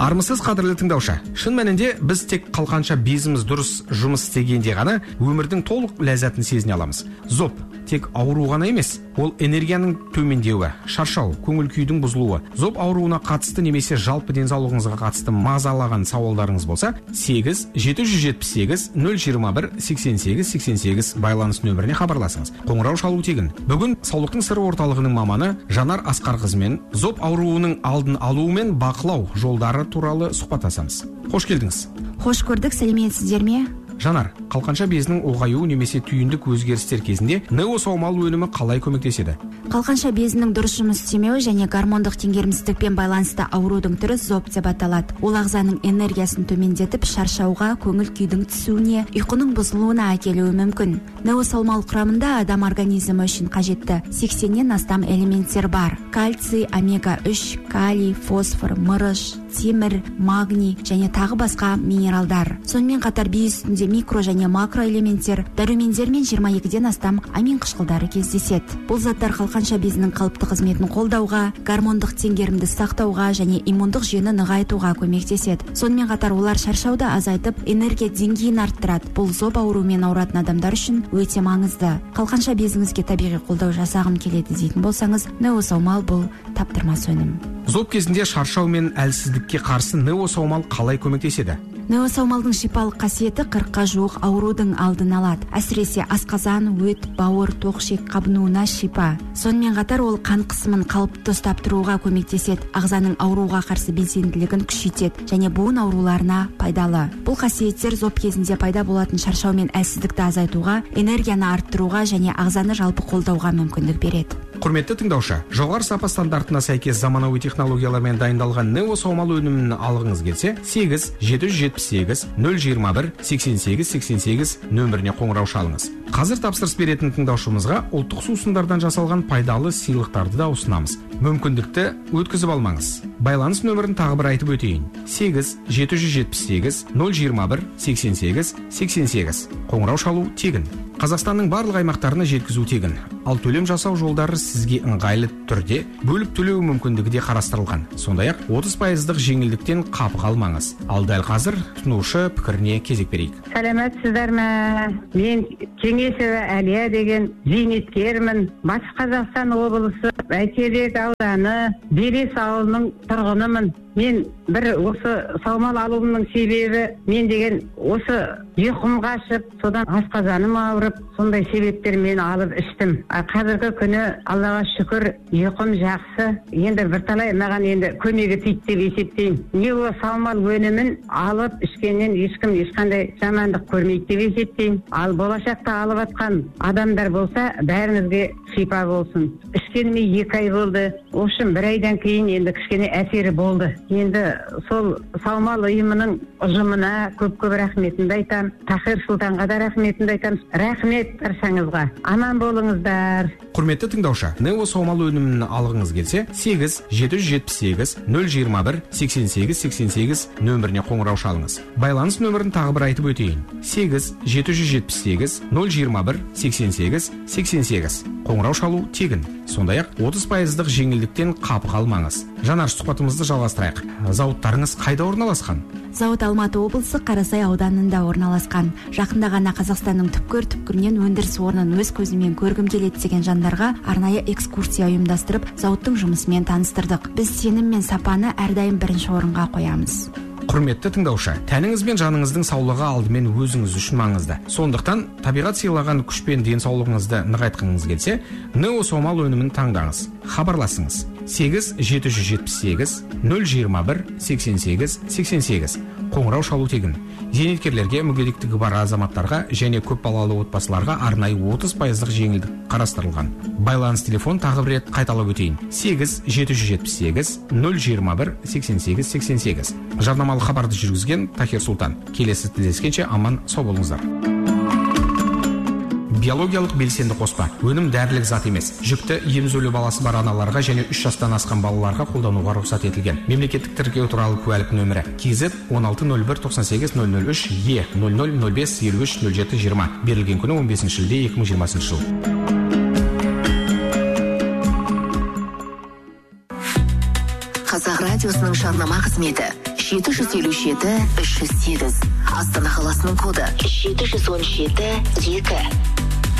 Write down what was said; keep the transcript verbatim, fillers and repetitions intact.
Армысыз қадірлі тыңдаушы. Шын мәнінде біз тек қалқанша безіміз дұрыс жұмыс істегенде ғана өмірдің толық ләззатын сезіне аламыз. Зоб тек ауру ғана емес, ол энергияның төмендеуі, шаршау, көңіл күйдің бұзылуы. Зоб ауруына қатысты немесе жалпы денсаулығыңызға қатысты мазалаған сауалдарыңыз болса, сегіз жеті жүз жетпіс сегіз нөл жиырма бір сексен сегіз сексен сегіз байланыс нөміріне хабарласыңыз. Қоңырау шалу тегін. Бүгін Саулықтың сыры орталығының маманы Жанар Асқарқызымен зоб ауруының алдын алу мен бақылау жолдары туралы сұхбаттасамыз. Қош келдіңіз. Қош көрдік, сәлеметсіздер ме? Жанар, қалқанша безінің ұлғаюы немесе түйіндік өзгерістер кезінде нео саумал өнімі қалай көмектеседі? Қалқанша безінің дұрыс жұмыс істемеуі және гормондық теңгерімсіздікпен байланысты аурудың түрі зоб деп аталады. Ол ағзаның энергиясын төмендетіп, шаршауға, көңіл күйдің түсуіне, ұйқының бұзылуына әкелуі мүмкін. Нео саумал құрамында адам организмі үшін қажетті сексеннен астам элементтер бар. Кальций, омега үш, калий, фосфор, мырыш, темір, магний және тағы басқа минералдар. Сонымен қатар бие үстінде микро және макро элементтер, дәрумендер мен жиырма екіден астам амин қышқылдары кездеседі. Бұл заттар қалқанша безінің қалыпты қызметін қолдауға, гормондық теңгерімді сақтауға және иммундық жүйені нығайтуға көмектеседі. Сонымен қатар олар шаршауды азайтып, энергия деңгейін арттырады. Бұл зоб ауруымен ауыратын адамдар үшін өте маңызды. Қалқанша безіңізге табиғи қолдау жасағым келеді дейтін болсаңыз, нео саумал бұл таптырмас өнім. Зоб кезінде шаршау мен әлсіздікке қарсы нео саумал қалай көмектеседі? Нео саумалдың шипалық қасиеті қырыққа жуық аурудың алдын алады. Әсіресе асқазан, өт, бауыр, тоқшек қабынуына шипа. Сонымен қатар ол қан қысымын қалыпты ұстап тұруға көмектеседі, ағзаның ауруға қарсы белсенділігін күшейтеді және буын ауруларына пайдалы. Бұл қасиеттер зоб кезінде пайда болатын шаршау мен әлсіздікті азайтуға, энергияны арттыруға және ағзаны жалпы қолдауға мүмкіндік береді. Құрметті тыңдаушы, жоғары сапа стандартына сәйкес заманауи технологиялармен дайындалған нео саумал өнімін алғыңыз келсе, сегіз жеті жүз жетпіс сегіз нөл жиырма бір сексен сегіз сексен сегіз нөміріне қоңырау шалыңыз. Қазір тапсырыс беретін тыңдаушымызға ұлттық сусындардан жасалған пайдалы сыйлықтарды да ұсынамыз. Мүмкіндікті өткізіп алмаңыз. Байланыс нөмірін тағы бір айтып өтейін. сегіз жеті жүз жетпіс сегіз нөл жиырма бір сексен сегіз сексен сегіз. Қоңырау шалу тегін. Қазақстанның барлық аймақтарына жеткізу тегін. Ал төлем жасау жолдары сізге ыңғайлы түрде бөліп төлеу мүмкіндігі де қарастырылған. Сондай-ақ отыз пайыздық жеңілдіктен қапы қалмаңыз. Ал дәл қазір тұтынушы пікіріне кезек берейік. Сәлеметсіздер ме? Мен Кеңесова Әлия деген зейнеткермін. Батыс Қазақстан облысы Бәйтерек ауданы Белес ауылының тұрғынымын. Мен бір осы саумал алуымның себебі, мен деген осы ұйқым қашып, содан асқазаным ауырып, сондай себептермен алып іштім. Қазіргі күні Аллаға шүкір ұйқым жақсы. Енді бірталай маған енді көмегі тиді деп есептеймін. Нео саумал өнімін алып ішкеннен ешкім ешқандай жамандық көрмейді деп есептеймін. Ал болашақта алып атқан адамдар болса, бәрімізге шипа болсын. Ішкеніме екі ай болды. Общем, бір айдан кейін енді кішкене әсері болды. Енді сол саумал ұйымының ұжымына көп-көп рахметімді айтам. Тахир Сұлтанға да рахметімді айтам. Рахмет баршаңызға. Аман болыңыздар. Құрметті тыңдаушы, нео саумал өнімін алғыңыз келсе, сегіз жеті жүз жетпіс сегіз нөл жиырма бір сексен сегіз сексен сегіз нөміріне қоңырау шалыңыз. Байланыс нөмірін тағы бір айтып өтейін. сегіз жеті жүз жетпіс сегіз нөл жиырма бір сексен сегіз сексен сегіз. Қоңырау шалу тегін. Сондай-ақ отыз пайыздық жеңілдіктен қапы қалмаңыз. Жанар, сұхбатымызды жалғастырайық. Зауыттарыңыз қайда орналасқан? Зауыт Алматы облысы Қарасай ауданында орналасқан. Жақында ғана Қазақстанның түпкір-түпкірінен өндіріс орнын өз көзімен көргім келеді деген жандарға арнайы экскурсия ұйымдастырып, зауыттың жұмысымен таныстырдық. Біз сенім мен сапаны әрдайым бірінші орынға қоямыз. Құрметті тыңдаушы, тәніңіз бен жаныңыздың саулығы алдымен өзіңіз үшін маңызды. Сондықтан табиғат сыйлаған күш пен денсаулығыңызды нығайтқыңыз келсе, нео саумал өнімін таңдаңыз. Хабарласыңыз. сегіз жеті жүз жетпіс сегіз нөл жиырма бір сексен сегіз сексен сегіз. Қоңырау шалу тегін. Зейнеткерлерге, мүгедектігі бар азаматтарға және көп балалы отбасыларға арнайы отыз пайыздық жеңілдік қарастырылған. Байланыс телефон тағы бір рет қайталап өтейін. сегіз жеті жүз жетпіс сегіз нөл жиырма бір сексен сегіз сексен сегіз. Жарнамалық хабарды жүргізген Тахир Сұлтан. Келесі тілдескенше аман сау болыңыздар. Биологиялық белсенді қоспа. Өнім дәрілік зат емес. Жүкті, емізулі баласы бар аналарға және үш жастан асқан балаларға қолдануға рұқсат етілген. Мемлекеттік тіркеу туралы куәлік нөмірі кз он алты нөл бір тоқсан сегіз нөл нөл үш е нөл нөл нөл бес елу үш нөл жеті жиырма. Берілген күні он бесінші шілде екі мың жиырмасыншы жыл. Қазақ радиосының жарнама қызметі жеті жүз елу жеті үш жүз сегіз. Астана қаласының коды жеті жүз он жеті екі.